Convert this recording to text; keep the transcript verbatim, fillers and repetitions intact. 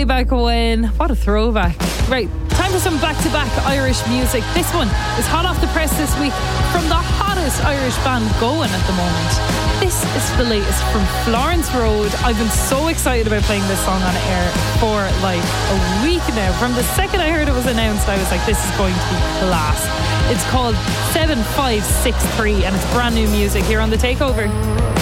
way back when. What a throwback. Right, time for some back-to-back Irish music. This one is hot off the press this week from the hottest Irish band going at the moment. This is the latest from Florence Road. I've been so excited about playing this song on air for like a week now. From the second I heard it was announced, I was like, this is going to be class. It's called seven five six three and it's brand new music here on The Takeover.